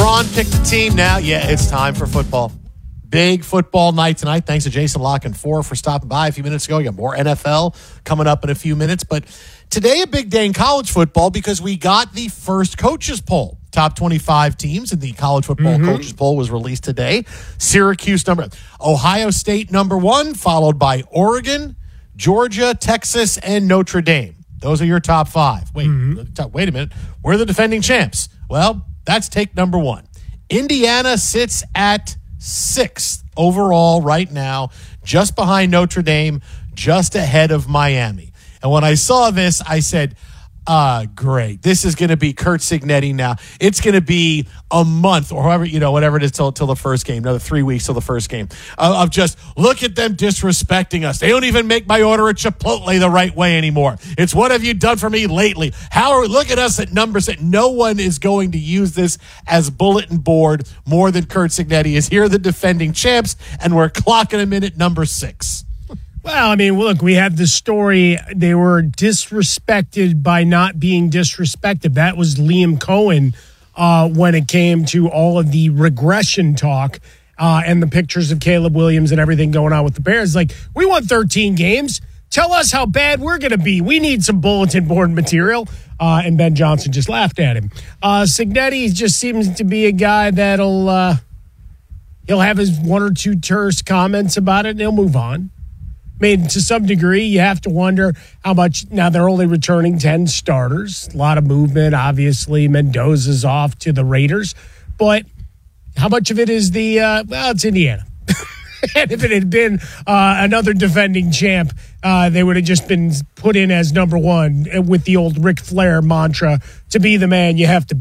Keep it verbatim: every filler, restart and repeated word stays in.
Braun picked the team now. Yeah, it's time for football. Big football night tonight. Thanks to Jason Lock and Four for stopping by a few minutes ago. You got more N F L coming up in a few minutes. But today, a big day in college football because we got the first coaches poll. Top twenty-five teams in the college football mm-hmm. coaches poll was released today. Syracuse number, Ohio State number one, followed by Oregon, Georgia, Texas, and Notre Dame. Those are your top five. Wait, mm-hmm. wait a minute. We're the defending champs. Well, that's take number one. Indiana sits at sixth overall right now, just behind Notre Dame, just ahead of Miami. And when I saw this, I said, ah, great. This is going to be Curt Cignetti now. It's going to be a month or however, you know, whatever it is till, till the first game, another three weeks till the first game, uh, of just look at them disrespecting us. They don't even make my order at Chipotle the right way anymore. It's what have you done for me lately? How are, look at us at numbers that no one is going to use this as bulletin board more than Curt Cignetti is. Here are the defending champs, and we're clocking them in at number six. Well, I mean, look, we had the story. They were disrespected by not being disrespected. That was Liam Cohen uh, when it came to all of the regression talk uh, and the pictures of Caleb Williams and everything going on with the Bears. Like, we won thirteen games. Tell us how bad we're going to be. We need some bulletin board material. Uh, and Ben Johnson just laughed at him. Uh, Cignetti just seems to be a guy that'll uh, he'll have his one or two terse comments about it, and he'll move on. I mean, to some degree, you have to wonder how much. Now, they're only returning ten starters. A lot of movement, obviously. Mendoza's off to the Raiders. But how much of it is the, uh, well, it's Indiana. And if it had been uh, another defending champ, uh, they would have just been put in as number one with the old Ric Flair mantra, to be the man, you have to be.